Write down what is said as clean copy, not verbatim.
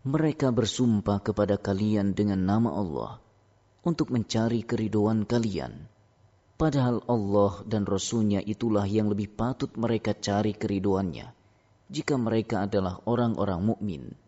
Mereka bersumpah kepada kalian dengan nama Allah untuk mencari keridhaan kalian. Padahal Allah dan Rasul-Nya itulah yang lebih patut mereka cari keridhaannya, jika mereka adalah orang-orang mukmin.